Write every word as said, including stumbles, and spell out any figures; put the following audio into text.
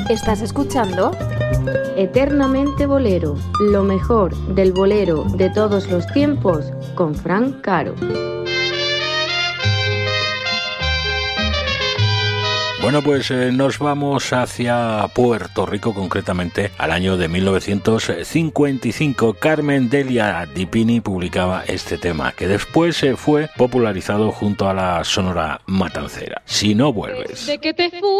¿Estás escuchando? Eternamente Bolero, lo mejor del bolero de todos los tiempos, con Fran Caro. Bueno, pues eh, nos vamos hacia Puerto Rico, concretamente al año de mil novecientos cincuenta y cinco. Carmen Delia Di Pini publicaba este tema, que después eh, fue popularizado junto a la Sonora Matancera. Si no vuelves. Desde que te fui